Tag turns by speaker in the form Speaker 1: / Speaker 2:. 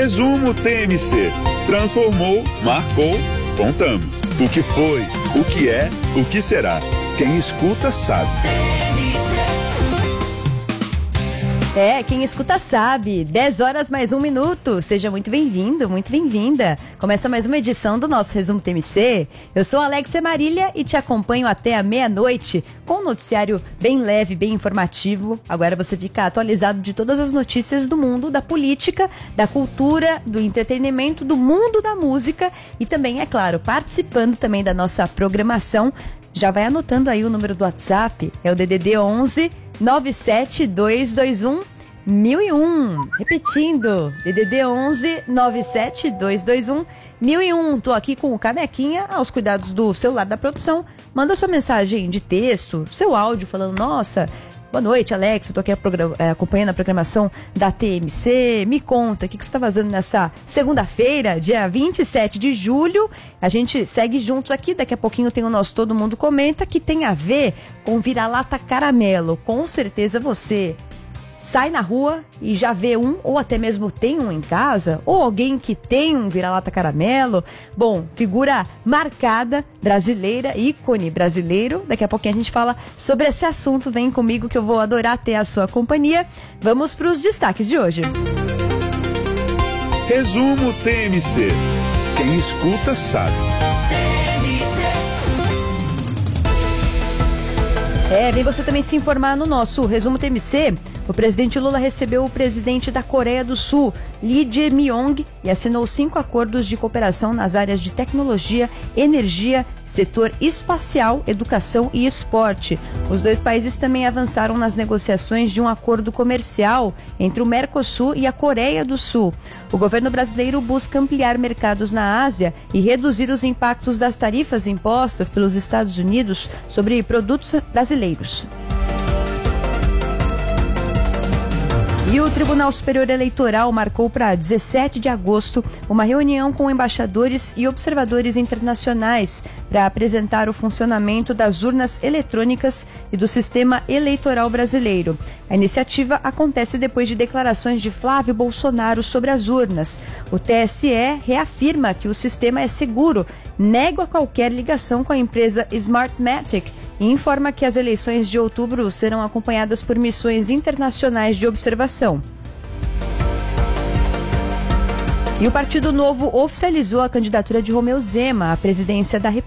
Speaker 1: Resumo TMC. Transformou, marcou, contamos. O que foi, o que é, o que será. Quem escuta sabe.
Speaker 2: Quem escuta sabe. 10 horas mais 1 minuto. Seja muito bem-vindo, muito bem-vinda. Começa mais uma edição do nosso Resumo TMC. Eu sou Alexia Marília e te acompanho até a meia-noite com um noticiário bem leve, bem informativo. Agora você fica atualizado de todas as notícias do mundo, da política, da cultura, do entretenimento, do mundo da música e também, é claro, participando também da nossa programação. Já vai anotando aí o número do WhatsApp, é o DDD 11 97221 1001. Repetindo, DDD 11 97221 1001. Tô aqui com o Canequinha aos cuidados do celular da produção. Manda sua mensagem de texto, seu áudio falando: nossa, boa noite, Alex, eu tô aqui acompanhando a programação da TMC. Me conta, o que você está fazendo nessa segunda-feira, dia 27 de julho? A gente segue juntos aqui, daqui a pouquinho tem o nosso Todo Mundo Comenta, que tem a ver com vira-lata caramelo. Com certeza você sai na rua e já vê um, ou até mesmo tem um em casa, ou alguém que tem um vira-lata caramelo. Bom, figura marcada, brasileira, ícone brasileiro. Daqui a pouquinho a gente fala sobre esse assunto. Vem comigo que eu vou adorar ter a sua companhia. Vamos para os destaques de hoje.
Speaker 1: Resumo TMC. Quem escuta sabe.
Speaker 2: Vem você também se informar no nosso Resumo TMC. O presidente Lula recebeu o presidente da Coreia do Sul, Lee Jae-myung, e assinou 5 acordos de cooperação nas áreas de tecnologia, energia, setor espacial, educação e esporte. Os dois países também avançaram nas negociações de um acordo comercial entre o Mercosul e a Coreia do Sul. O governo brasileiro busca ampliar mercados na Ásia e reduzir os impactos das tarifas impostas pelos Estados Unidos sobre produtos brasileiros. E o Tribunal Superior Eleitoral marcou para 17 de agosto uma reunião com embaixadores e observadores internacionais para apresentar o funcionamento das urnas eletrônicas e do sistema eleitoral brasileiro. A iniciativa acontece depois de declarações de Flávio Bolsonaro sobre as urnas. O TSE reafirma que o sistema é seguro, nega qualquer ligação com a empresa Smartmatic e informa que as eleições de outubro serão acompanhadas por missões internacionais de observação. E o Partido Novo oficializou a candidatura de Romeu Zema à presidência da República.